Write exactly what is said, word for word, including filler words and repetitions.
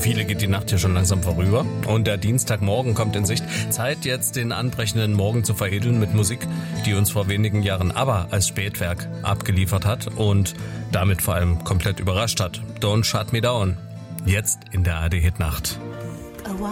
viele geht die Nacht hier schon langsam vorüber und der Dienstagmorgen kommt in Sicht. Zeit jetzt den anbrechenden Morgen zu veredeln mit Musik, die uns vor wenigen Jahren ABBA als Spätwerk abgeliefert hat und damit vor allem komplett überrascht hat. Don't Shut Me Down. Jetzt in der A R D Hit Nacht.